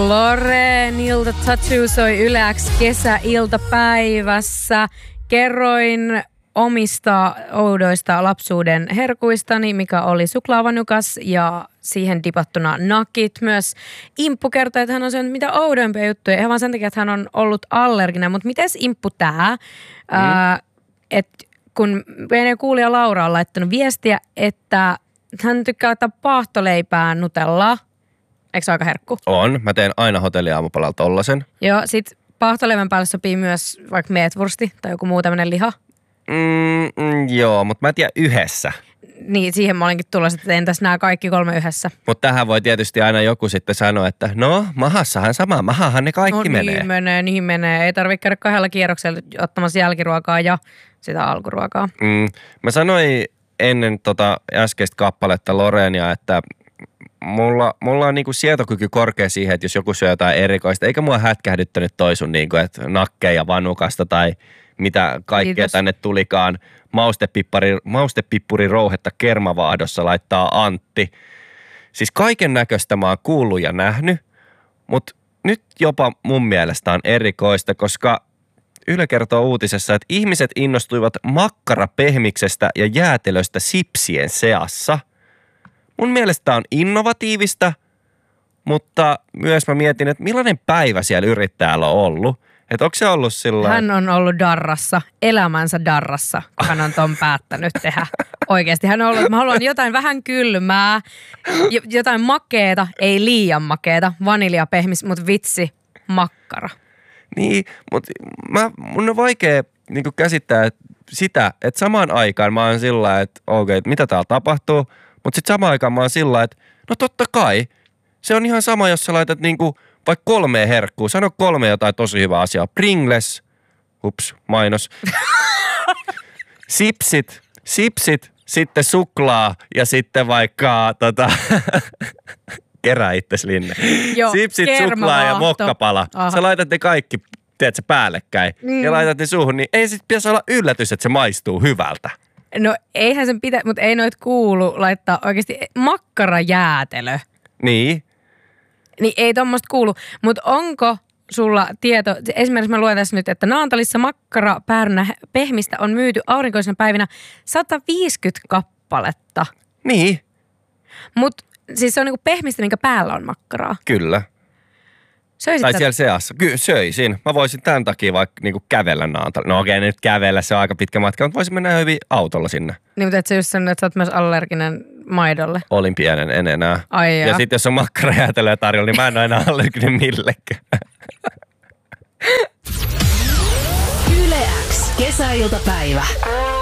Loreenilta Tattoo soi Yle X kesäiltapäivässä. Kerroin omista oudoista lapsuuden herkuistani, mikä oli suklaavanukas ja siihen dipattuna nakit. Myös Imppu kertoi, että hän on syönyt mitä oudoimpia juttuja, ihan vaan sen takia, että hän on ollut allerginen. Mutta mites Imppu tää? Että kun meidän kuulija Laura on laittanut viestiä, että hän tykkää laittaa paahtoleipään nutellaa. Eikö se aika herkku? On. Mä teen aina hotelliaamupalalla tollasen. Joo, sit paahtoleivän päälle sopii myös vaikka meetwursti tai joku muu tämmönen liha. Joo, mutta mä en tiedä yhdessä. Niin, siihen mä olinkin tulossa, että entäs nämä kaikki 3 yhdessä. Mutta tähän voi tietysti aina joku sitten sanoa, että no, mahassahan sama, mahahan ne kaikki menee. Niin menee. Ei tarvitse käydä 2 kierroksella ottamassa jälkiruokaa ja sitä alkuruokaa. Mä sanoin ennen äskeistä kappaletta Loreenia, että mulla on niinku sietokyky korkea siihen, että jos joku syö jotain erikoista, eikä mua hätkähdyttänyt toi sun niinku, että nakkeja vanukasta tai mitä kaikkea tänne tulikaan. Maustepippuri rouhetta kermavaahdossa laittaa Antti. Siis kaiken näköistä mä oon kuullut ja nähnyt, mutta nyt jopa mun mielestä on erikoista, koska Yle kertoo uutisessa, että ihmiset innostuivat makkarapehmiksestä ja jäätelöstä sipsien seassa. Mun mielestä on innovatiivista, mutta myös mä mietin, että millainen päivä siellä yrittäjällä on ollut. Että onko se ollut sillä... Hän on ollut darrassa, elämänsä darrassa, kun hän on ton päättänyt tehdä. Oikeasti hän on ollut, että mä haluan jotain vähän kylmää, jotain makeeta, ei liian makeeta, vaniljapehmis, mutta vitsi, makkara. Niin, mutta mun on vaikea niinku käsittää sitä, että samaan aikaan mä oon sillä, että okei, mitä täällä tapahtuu, mutta sitten samaan aikaan mä oon sillä, että no totta kai, se on ihan sama, jos sä laitat niinku vaikka 3 herkkuu, sano 3 jotain tosi hyvää asiaa. Pringles, mainos. Sipsit, sitten suklaa ja sitten vaikka kerää itses Linne. Joo, sipsit, suklaa ja mokkapala. Aha. Sä laitat ne kaikki, tiedätkö, päällekkäin ja laitat ne suuhun, niin ei sit pitäisi olla yllätys, että se maistuu hyvältä. No eihän sen pitää, mutta ei noit kuulu laittaa oikeasti makkarajäätelö. Niin. Niin ei tommoista kuulu, mutta onko sulla tieto, esimerkiksi mä luen tässä nyt, että Naantalissa makkarapäärynä pehmistä on myyty aurinkoisena päivinä 150 kappaletta. Niin. Mutta siis se on niinku pehmistä, minkä päällä on makkaraa. Kyllä. Söisit tai siellä seassa. Kyllä söisin. Mä voisin tämän takia vaikka niinku kävellä Naantalissa. No okei, nyt kävellä, se on aika pitkä matka, mutta voisin mennä hyvin autolla sinne. Niin, mutta et sä just sanonut, että sä oot myös allerginen maidolle. Olin pienen, en enää. Ai ja sitten jos on makkarajäätelöä tarjolla, niin mä en ole enää allerginen millekään. Yle X, kesäiltapäivä.